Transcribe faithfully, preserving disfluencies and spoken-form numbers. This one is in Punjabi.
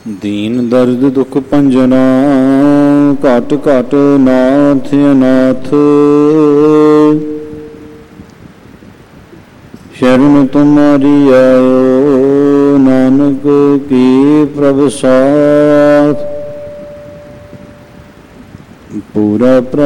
ਦੀਨ ਦਰਦ ਦੁਖ ਭੰਜਨਾ ਘਟ ਘਟ ਨਾਥ ਅਨਾਥ। ਸ਼ਰਨ ਤੁਮਾਰੀ ਆਇਓ ਨਾਨਕ ਕੀ ਪ੍ਰਭ ਸਾਥ। ਪੂਰਾ